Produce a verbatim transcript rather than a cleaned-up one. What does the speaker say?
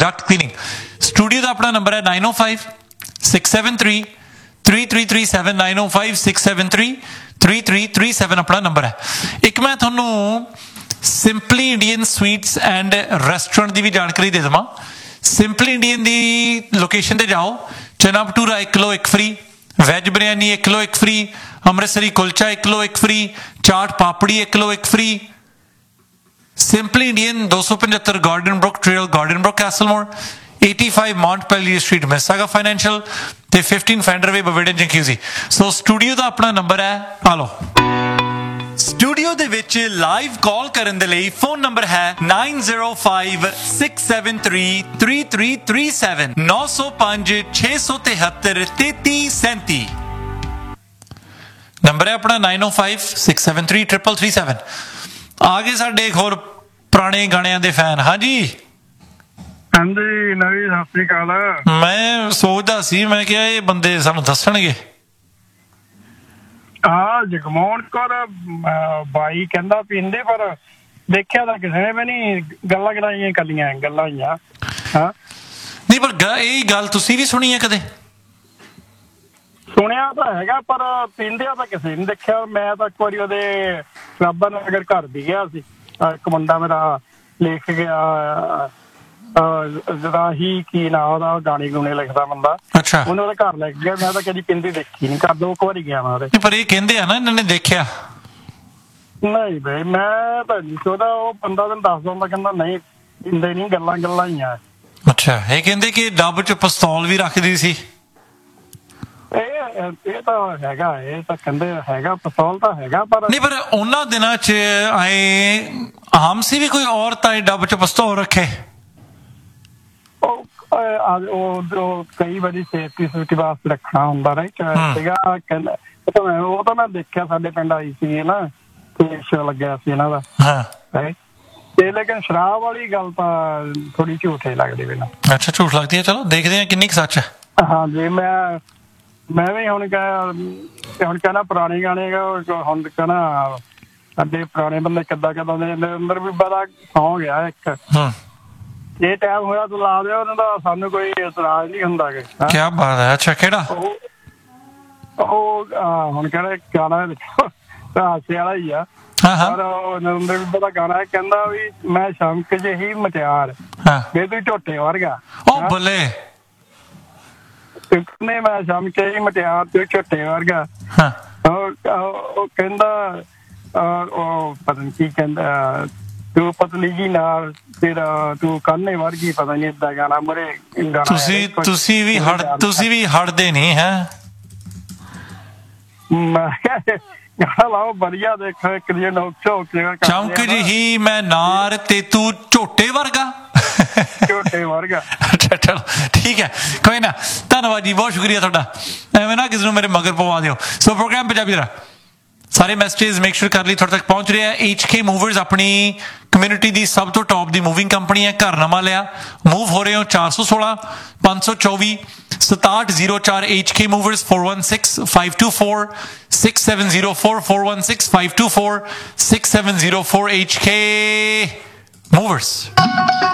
Duckett cleaning. Studio ਦਾ ਆਪਣਾ number ਹੈ nine ਓ five six seven three three three three seven nine ਓ five six seven three three three three seven ਆਪਣਾ number ਹੈ। ਇੱਕ ਮੈਂ ਤੁਹਾਨੂੰ simply Indian sweets and restaurant ਦੀ ਵੀ ਜਾਣਕਾਰੀ ਦੇ ਦੇਵਾਂ। ਸਿੰਪਲੀ ਇੰਡੀਅਨ ਦੀ ਲੋਕੇਸ਼ਨ 'ਤੇ ਜਾਓ, ਚਨਾ ਭਟੂਰਾ ਇੱਕ ਕਿਲੋ ਇੱਕ ਫਰੀ, ਵੈਜ ਬਿਰਿਆਨੀ ਇੱਕ ਕਿਲੋ ਇੱਕ ਫਰੀ, ਅੰਮ੍ਰਿਤਸਰੀ ਕੁਲਚਾ ਇੱਕ ਕਿਲੋ ਇੱਕ ਫਰੀ, ਚਾਟ ਪਾਪੜੀ ਇੱਕ ਕਿਲੋ ਇੱਕ ਫਰੀ। ਸਿੰਪਲੀ ਇੰਡੀਅਨ ਦੋ ਸੌ ਪਝੱਤਰ garden Brook trail, garden Brook ਕੈਸਲਮੋਰ, eighty five Mount Pellier Street, Mississauga Financial, ਤੇ fifteen Fender Way, Bavarian Jacuzzi। ਸੋ ਸਟੂਡੀਓ ਦਾ ਆਪਣਾ ਨੰਬਰ ਹੈ, ਆ ਲਓ। ਸਟੂਡੀਓ ਦੇ ਵਿੱਚ ਲਾਈਵ ਕਾਲ ਕਰਨ ਦੇ ਲਈ ਫੋਨ ਨੰਬਰ ਹੈ nine zero five six seven three three three three seven ਨੌ ਸੌ ਪੰਜ ਛੇ ਸੌ ਤਿਹੱਤਰ ਤੇਤੀ ਸੈਂਤੀ। ਨੰਬਰ ਹੈ ਆਪਣਾ nine oh five six seven three three three three seven। ਆ ਗਏ ਸਾਡੇ ਇੱਕ ਹੋਰ ਪੁਰਾਣੇ ਗਾਣਿਆਂ ਦੇ ਫੈਨ। ਹਾਂਜੀ ਹਾਂਜੀ ਨਵੀਂ ਸਤਿ ਸ੍ਰੀ ਅਕਾਲ। ਮੈਂ ਸੋਚਦਾ ਸੀ, ਮੈਂ ਕਿਹਾ ਇਹ ਬੰਦੇ ਸਾਨੂੰ ਦੱਸਣਗੇ। ਹਾਂ ਜਗਮੋਹਨ ਕੌਰ ਬਾਈ ਕਹਿੰਦਾ ਪੀਂਦੇ, ਪਰ ਦੇਖਿਆ ਤਾਂ ਕਿਸੇ ਨੇ ਵੀ ਨਹੀਂ, ਗੱਲਾਂ ਗਲਾਈਆਂ ਕੱਲੀਆਂ ਗੱਲਾਂ ਹੀ ਆ। ਹਾਂ ਨਹੀਂ ਪਰ ਇਹ ਗੱਲ ਤੁਸੀਂ ਵੀ ਸੁਣੀ ਹੈ ਕਦੇ? ਸੁਣਿਆ ਤਾਂ ਹੈਗਾ ਪਰ ਪੀਂਦਿਆਂ ਤਾਂ ਕਿਸੇ ਨੇ ਦੇਖਿਆ। ਮੈਂ ਤਾਂ ਇੱਕ ਵਾਰੀ ਉਹਦੇ ਕਲੱਬਾਂ ਨਗਰ ਘਰ ਵੀ ਗਿਆ ਸੀ, ਇੱਕ ਮੁੰਡਾ ਮੇਰਾ ਲਿਖ ਗਿਆ ਰਾਹੀ ਕੀ ਨਾ ਉਹਦਾ, ਗਾਣੇ ਗੂਣੇ ਲਿਖਦਾ ਬੰਦਾ। ਅੱਛਾ, ਉਹਨੇ ਉਹਦੇ ਘਰ ਲੈ ਕੇ ਗਿਆ। ਮੈਂ ਤਾਂ ਕਦੀ ਪਿੰਦੀ ਦੇਖੀ ਨੀ, ਘਰ ਦੋ ਕੁ ਵਾਰੀ ਗਿਆ ਮੈਂ ਉਹਦੇ। ਪਰ ਇਹ ਕਹਿੰਦੇ ਆ ਨਾ ਇਹਨਾਂ ਨੇ ਦੇਖਿਆ। ਨਹੀਂ ਬਈ ਮੈਂ ਤਾਂ ਨਹੀਂ ਉਹਦਾ, ਉਹ ਬੰਦਾ ਤੈਨੂੰ ਦੱਸ ਦਿੰਦਾ, ਕਹਿੰਦਾ ਨਹੀਂ ਪਿੰਦੇ ਨੀ, ਗੱਲਾਂ ਗੱਲਾਂ ਹੀ ਆ। ਅੱਛਾ, ਇਹ ਕਹਿੰਦੇ ਕਿ ਡੱਬ ਚ ਪਿਸਤੌਲ ਵੀ ਰੱਖਦੀ ਸੀ। ਇਹ ਇਹ ਤਾਂ ਹੈਗਾ, ਇਹ ਤਾਂ ਕਹਿੰਦੇ ਹੈਗਾ, ਪਿਸਤੌਲ ਤਾਂ ਹੈਗਾ। ਪਰ ਨਹੀਂ, ਪਰ ਉਹਨਾਂ ਦਿਨਾਂ ਚ ਆਏ ਆਮ ਸੀ ਵੀ ਕੋਈ ਔਰਤ ਆਏ ਡੱਬ ਚ ਪਿਸਤੌਲ ਰੱਖੇ। ਉਹ ਕਈ ਵਾਰੀ ਸੇਫਟੀ ਸੂਫਟੀ ਵਾਸਤੇ ਰੱਖਣਾ ਹੁੰਦਾ ਨਾ ਸੀਗਾ, ਕਹਿੰਦਾ। ਉਹ ਤਾਂ ਮੈਂ ਦੇਖਿਆ, ਸਾਡੇ ਪਿੰਡ ਆਈ ਸੀ ਨਾ, ਸ਼ੋ ਲੱਗਿਆ ਸੀ ਇਹਨਾਂ ਦਾ। ਤੇ ਲੇਕਿਨ ਸ਼ਰਾਬ ਵਾਲੀ ਗੱਲ ਤਾਂ ਥੋੜੀ ਝੂਠ ਹੀ ਲੱਗਦੀ ਮੈਨੂੰ। ਅੱਛਾ, ਝੂਠ ਲੱਗਦੀ ਹੈ। ਚਲੋ ਦੇਖਦੇ ਹਾਂ ਕਿੰਨੀ ਕੁ ਸੱਚ ਹੈ। ਹਾਂਜੀ ਮੈਂ ਮੈਂ ਵੀ ਹੁਣ ਹੁਣ ਕਹਿਣਾ ਪੁਰਾਣੇ ਗਾਣੇ ਹੁਣ ਕਹਿਣਾ ਸਾਡੇ ਪੁਰਾਣੇ ਬੰਦੇ ਕਿੱਦਾਂ ਕਿੱਦਾਂ ਦੇ ਅੰਦਰ ਵੀ ਬੜਾ ਸੌਂ ਗਿਆ ਇੱਕ। ਜੇ ਟਾਈਮ ਹੋਇਆ ਤੂੰ ਲਾ ਦਿਓ, ਉਹਨਾਂ ਦਾ ਸਾਨੂੰ ਕੋਈ ਇਤਰਾਜ਼ ਨਹੀਂ ਹੁੰਦਾ। ਕਿਆ ਬਾਤ ਹੈ। ਅੱਛਾ, ਕਿਹੜਾ? ਉਹ ਹੁਣ ਕਹਿੰਦਾ ਗਾਣਾ ਹਾਸੇ ਵਾਲਾ ਹੀ ਆ, ਪਰ ਨਰਿੰਦਰ ਬੀਬਾ ਦਾ ਗਾਣਾ ਕਹਿੰਦਾ ਵੀ ਮੈਂ ਸ਼ਮਕ ਜਿਹੀ ਮਟਿਆਰ ਵੇ ਤੂੰ ਝੋਟੇ ਵਰਗਾ। ਉਹ ਬੱਲੇ, ਨੇ ਮੈਂ ਸ਼ਮਕ ਜਿਹੀ ਮਟਿਆਰ ਤੂੰ ਝੋਟੇ ਵਰਗਾ। ਉਹ ਕਹਿੰਦਾ ਉਹ ਪਤਾ ਨੀ ਕੀ ਕਹਿੰਦਾ, ਤੂੰ ਪਤਲੀ ਜੀ ਨਾਲ ਤੇਰਾ ਤੂੰ ਕਾਨੇ ਵਰਗੀ, ਪਤਾ ਨੀ ਏਦਾਂ ਗਾਣਾ ਮਰੇ ਗਾਣਾ। ਤੁਸੀਂ ਤੁਸੀਂ ਵੀ ਹੜ ਤੁਸੀਂ ਵੀ ਹੜਦੇ ਨਹੀਂ ਹੈ। ਮੈਂ ਗਾਣਾ ਲਾਓ ਵਧੀਆ, ਦੇਖੋ ਇੱਕ ਦਿਨ ਨੋਕ ਝੋਕ ਚਮਕ ਜਿਹੀ ਮੈਂ ਨਾਰ ਤੇ ਤੂੰ ਝੋਟੇ ਵਰਗਾ। ਝੋਟੇ ਵਰਗਾ। ਅੱਛਾ ਚਲੋ ਠੀਕ ਹੈ, ਕੋਈ ਨਾ, ਧੰਨਵਾਦ ਜੀ, ਬਹੁਤ ਸ਼ੁਕਰੀਆ ਤੁਹਾਡਾ। ਐਵੇਂ ਨਾ ਕਿਸੇ ਨੂੰ ਮੇਰੇ ਮਗਰ ਪਵਾ ਦਿਓ। ਸੋ ਪ੍ਰੋਗਰਾਮ ਪੰਜਾਬੀ ਦਾ ਸਾਰੇ ਮੈਸੇਜ ਮੇਕ ਸ਼ੋਰ ਕਰ ਲਈ ਤੁਹਾਡੇ ਤੱਕ ਪਹੁੰਚ ਰਿਹਾ। ਐਚ ਕੇ ਮੂਵਰਸ ਆਪਣੀ ਕਮਿਊਨਿਟੀ ਦੀ ਸਭ ਤੋਂ ਟੌਪ ਦੀ ਮੂਵਿੰਗ ਕੰਪਨੀ ਹੈ। ਘਰ ਨਵਾਂ ਲਿਆ, ਮੂਵ ਹੋ ਰਹੇ ਹੋ। ਚਾਰ ਸੌ ਸੋਲਾਂ ਪੰਜ ਸੌ ਚੌਵੀ ਸਤਾਹਠ ਜ਼ੀਰੋ ਚਾਰ H K movers four one six five two four six seven zero four four one six five two four six seven zero four H K movers.